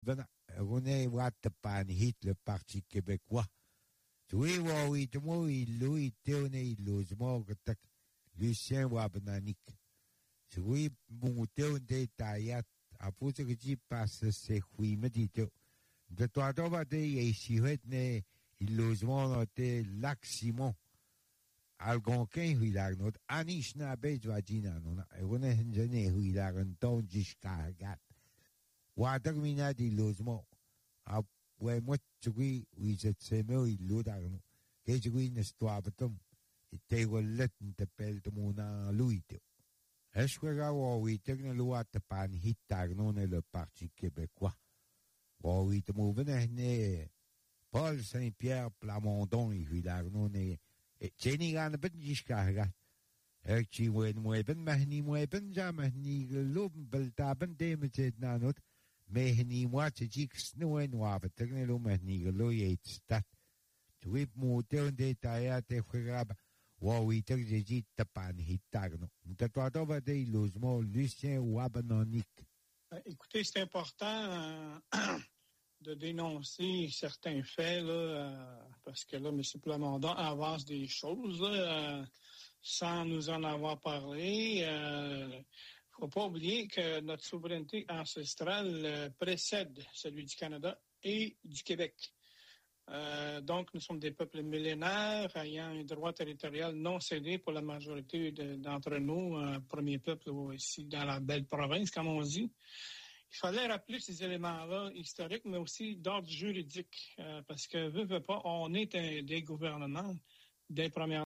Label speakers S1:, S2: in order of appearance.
S1: ben, on est Wattapan hit le Parti québécois. Oui, oui, tout le monde, il théoné, il Lucien Wabananik. Oui, mon théoné, taillat, à pour ce que tu passes, c'est oui, me dit, de toi, toi, il s'y retene, il logement, Lac Simon. Algonquin, oui, la note, Anish na bej vagina, non, et on est ingénieur, oui, la renton, jusqu'à gat. Water mina di logement. Ah, ouais, moi, tu vois, oui, c'est mieux, il l'eau d'argent. Que tu vois, une histoire, peut-être, et t'es relève, t'appelles tout le monde en Louis. Est-ce que oui, t'es une loi, t'as pas un hit d'argent, le Parti québécois. Oui, t'es mauvais, Paul Saint-Pierre Plamondon, il vit d'argent, et Jenny Gan, ben, jusqu'à gat. Et tu vois, moi, ben, mahni, moi, ben, jamahni, l'eau, bel taben, des métiers de nanot. Mais ni moi, tu dis que nous, nous avons tenu le mahni, le stat. Tu vois, mon terme détaillé, t'es frère, oui, t'as dit, t'as pas un hitagno. T'as toi, t'as dit, logement, Lucien Wabananik.
S2: Écoutez, c'est important de dénoncer certains faits, là, parce que là, M. Plamondon avance des choses, là, sans nous en avoir parlé. Faut pas oublier que notre souveraineté ancestrale précède celui du Canada et du Québec. Donc, nous sommes des peuples millénaires ayant un droit territorial non cédé pour la majorité d'entre nous, premier peuple ici dans la belle province, comme on dit. Il fallait rappeler ces éléments-là historiques, mais aussi d'ordre juridique, parce que, veut pas, on est des gouvernements des premières